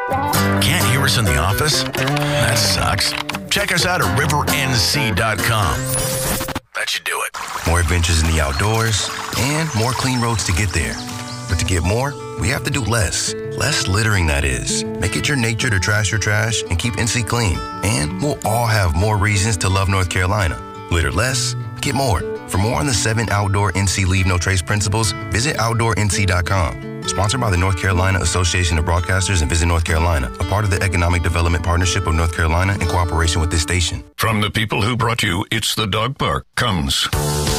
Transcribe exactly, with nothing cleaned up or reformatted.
Can't hear us in the office? That sucks. Check us out at river n c dot com. That should do it. More adventures in the outdoors and more clean roads to get there. But to get more, we have to do less. Less littering, that is. Make it your nature to trash your trash and keep N C clean. And we'll all have more reasons to love North Carolina. Litter less, get more. For more on the seven outdoor N C Leave No Trace principles, visit outdoor n c dot com. Sponsored by the North Carolina Association of Broadcasters and Visit North Carolina, a part of the Economic Development Partnership of North Carolina in cooperation with this station. From the people who brought you It's the Dog Park comes